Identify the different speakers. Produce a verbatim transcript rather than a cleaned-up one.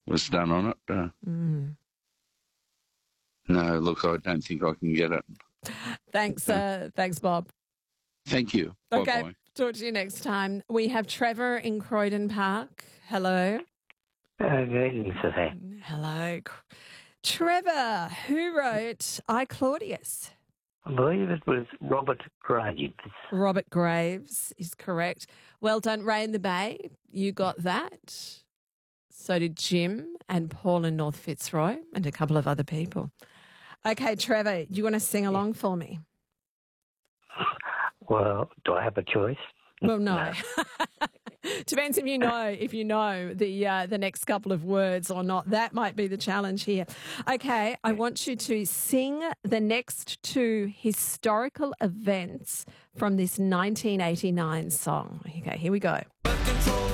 Speaker 1: was done on it. Uh,
Speaker 2: Mm.
Speaker 1: no, look, I don't think I can get it.
Speaker 2: Thanks, uh, thanks, Bob.
Speaker 1: Thank you.
Speaker 2: Okay,
Speaker 1: Bye-bye.
Speaker 2: talk to you next time. We have Trevor in Croydon Park. Hello.
Speaker 3: Uh, good evening, Suzanne.
Speaker 2: Hello. Trevor, who wrote I, Claudius?
Speaker 3: I believe it was Robert Graves.
Speaker 2: Robert Graves is correct. Well done, Ray in the Bay. You got that. So did Jim and Paul in North Fitzroy and a couple of other people. Okay, Trevor, do you want to sing along for me?
Speaker 3: Well, do I have a choice?
Speaker 2: Well, no. Depends if you know if you know the uh, the next couple of words or not. That might be the challenge here. Okay, I want you to sing the next two historical events from this nineteen eighty-nine song. Okay, here we go.